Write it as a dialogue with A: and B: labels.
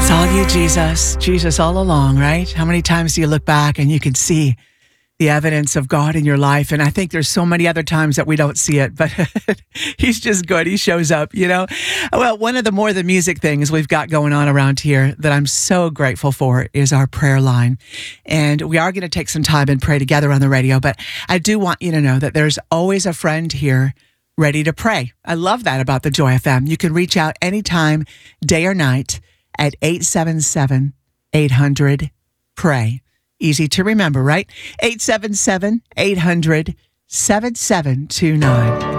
A: All you, Jesus. Jesus all along, right? How many times do you look back and you can see the evidence of God in your life? And I think there's so many other times that we don't see it, but he's just good. He shows up, you know? Well, one of the more than music things we've got going on around here that I'm so grateful for is our prayer line. And we are going to take some time and pray together on the radio, but I do want you to know that there's always a friend here ready to pray. I love that about the Joy FM. You can reach out anytime, day or night, at 877-800-PRAY. Easy to remember, right? 877-800-7729.